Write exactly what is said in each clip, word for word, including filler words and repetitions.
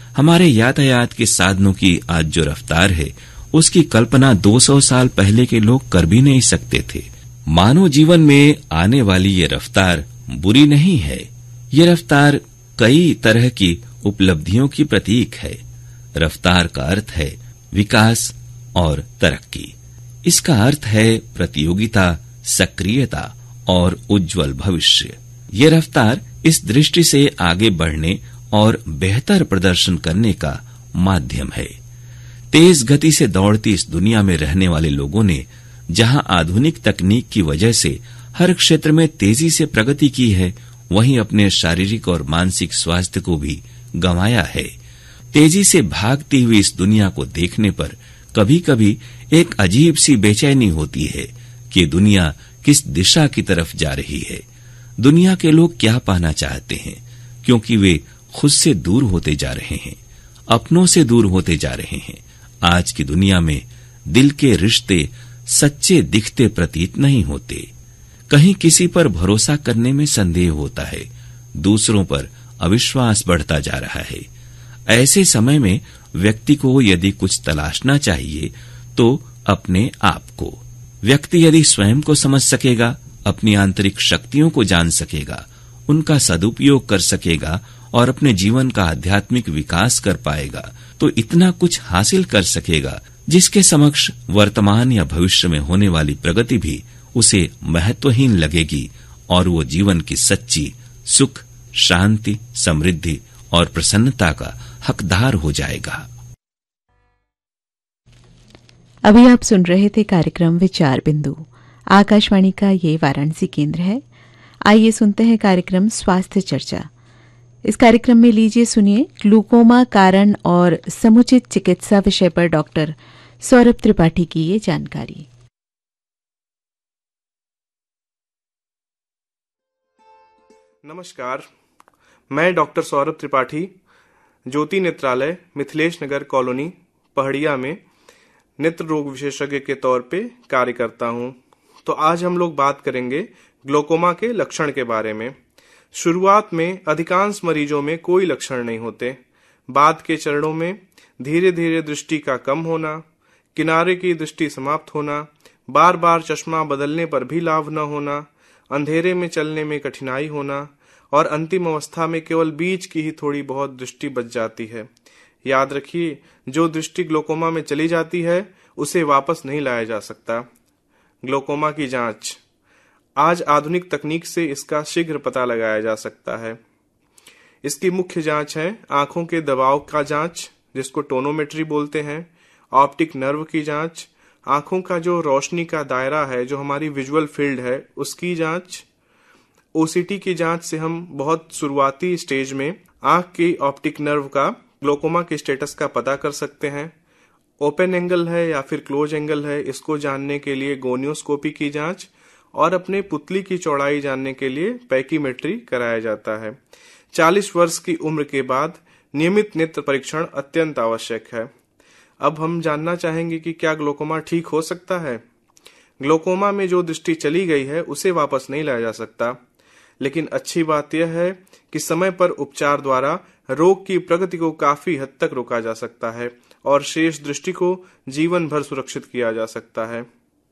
हमारे यातायात के साधनों की आज जो रफ्तार है, उसकी कल्पना दो सौ साल पहले के लोग कर भी नहीं सकते थे। मानव जीवन में आने वाली ये रफ्तार बुरी नहीं है। ये रफ्तार कई तरह की उपलब्धियों की प्रतीक है। रफ्तार का अर्थ है विकास और तरक्की। इसका अर्थ है प्रतियोगिता, सक्रियता और उज्जवल भविष्य। ये रफ्तार इस दृष्टि से आगे बढ़ने और बेहतर प्रदर्शन करने का माध्यम है। तेज गति से दौड़ती इस दुनिया में रहने वाले लोगों ने जहां आधुनिक तकनीक की वजह से हर क्षेत्र में तेजी से प्रगति की है, वहीं अपने शारीरिक और मानसिक स्वास्थ्य को भी गंवाया है। तेजी से भागती हुई इस दुनिया को देखने पर कभी कभी एक अजीब सी बेचैनी होती है कि दुनिया किस दिशा की तरफ जा रही है। दुनिया के लोग क्या पाना चाहते हैं, क्योंकि वे खुद से दूर होते जा रहे हैं, अपनों से दूर होते जा रहे हैं। आज की दुनिया में दिल के रिश्ते सच्चे दिखते प्रतीत नहीं होते। कहीं किसी पर भरोसा करने में संदेह होता है, दूसरों पर अविश्वास बढ़ता जा रहा है। ऐसे समय में व्यक्ति को यदि कुछ तलाशना चाहिए तो अपने आप को। व्यक्ति यदि स्वयं को समझ सकेगा, अपनी आंतरिक शक्तियों को जान सकेगा, उनका सदुपयोग कर सकेगा और अपने जीवन का आध्यात्मिक विकास कर पाएगा, तो इतना कुछ हासिल कर सकेगा जिसके समक्ष वर्तमान या भविष्य में होने वाली प्रगति भी उसे महत्वहीन लगेगी और वो जीवन की सच्ची सुख, शांति, समृद्धि और प्रसन्नता का हकदार हो जाएगा। अभी आप सुन रहे थे कार्यक्रम विचार बिंदु। आकाशवाणी का ये वाराणसी केंद्र है। आइए सुनते हैं कार्यक्रम स्वास्थ्य चर्चा। इस कार्यक्रम में लीजिए सुनिए ग्लूकोमा कारण और समुचित चिकित्सा विषय पर डॉक्टर सौरभ त्रिपाठी की ये जानकारी। नमस्कार, मैं डॉक्टर सौरभ त्रिपाठी ज्योति नेत्रालय मिथिलेश नगर कॉलोनी पहड़िया में नेत्र रोग विशेषज्ञ के तौर पे कार्य करता हूँ। तो आज हम लोग बात करेंगे ग्लोकोमा के लक्षण के बारे में। शुरुआत में अधिकांश मरीजों में कोई लक्षण नहीं होते। बाद के चरणों में धीरे धीरे दृष्टि का कम होना, किनारे की दृष्टि समाप्त होना, बार बार चश्मा बदलने पर भी लाभ न होना, अंधेरे में चलने में कठिनाई होना और अंतिम अवस्था में केवल बीच की ही थोड़ी बहुत दृष्टि बच जाती है। याद रखिए, जो दृष्टि ग्लोकोमा में चली जाती है उसे वापस नहीं लाया जा सकता। ग्लोकोमा की जांच। आज आधुनिक तकनीक से इसका शीघ्र पता लगाया जा सकता है। इसकी मुख्य जांच है आंखों के दबाव का जांच, जिसको टोनोमेट्री बोलते हैं, ऑप्टिक नर्व की जांच, आंखों का जो रोशनी का दायरा है, जो हमारी विजुअल फील्ड है, उसकी जांच। ओसीटी की जांच से हम बहुत शुरुआती स्टेज में आंख की ऑप्टिक नर्व का ग्लोकोमा के स्टेटस का पता कर सकते हैं। ओपन एंगल है या फिर क्लोज एंगल है, इसको जानने के लिए गोनियोस्कोपी की जांच और अपने पुतली की चौड़ाई जानने के लिए पैकीमेट्री कराया जाता है। चालीस वर्ष की उम्र के बाद नियमित नेत्र परीक्षण अत्यंत आवश्यक है। अब हम जानना चाहेंगे कि क्या ग्लोकोमा ठीक हो सकता है। ग्लोकोमा में जो दृष्टि चली गई है उसे वापस नहीं लाया जा सकता, लेकिन अच्छी बात यह है कि समय पर उपचार द्वारा रोग की प्रगति को काफी हद तक रोका जा सकता है और शेष दृष्टि को जीवन भर सुरक्षित किया जा सकता है।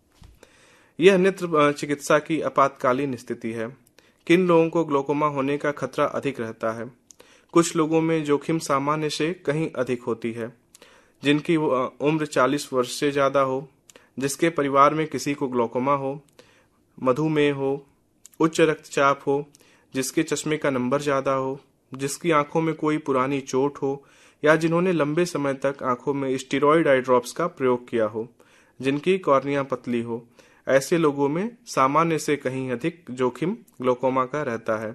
यह नेत्र चिकित्सा की आपातकालीन स्थिति है। किन लोगों को ग्लोकोमा होने का खतरा अधिक रहता है? कुछ लोगों में जोखिम सामान्य से कहीं अधिक होती है। जिनकी उम्र चालीस वर्ष से ज्यादा हो, जिसके परिवार में किसी को ग्लोकोमा हो, मधुमेह हो, उच्च रक्तचाप हो, जिसके चश्मे का नंबर ज्यादा हो, जिसकी आंखों में कोई पुरानी चोट हो या जिन्होंने लंबे समय तक आंखों में स्टेरॉइड आई ड्रॉप्स का प्रयोग किया हो, जिनकी कॉर्निया पतली हो, ऐसे लोगों में सामान्य से कहीं अधिक जोखिम ग्लोकोमा का रहता है।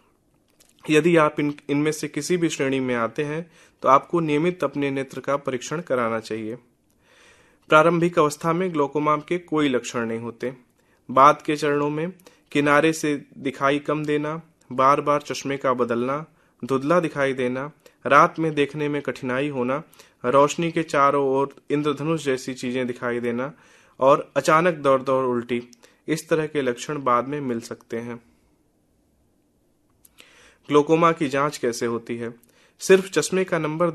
यदि आप इन इनमें से किसी भी श्रेणी में आते हैं तो आपको नियमित अपने नेत्र का परीक्षण कराना चाहिए। प्रारंभिक अवस्था में ग्लोकोमा के कोई लक्षण नहीं होते। बाद के चरणों में किनारे से दिखाई कम देना, बार बार चश्मे का बदलना, धुंधला दिखाई देना, रात में देखने में कठिनाई होना, रोशनी के चारों ओर इंद्रधनुष जैसी चीजें दिखाई देना और अचानक दर्द और उल्टी, इस तरह के लक्षण बाद में मिल सकते हैं। ग्लोकोमा की जांच कैसे होती है? सिर्फ चश्मे का नंबर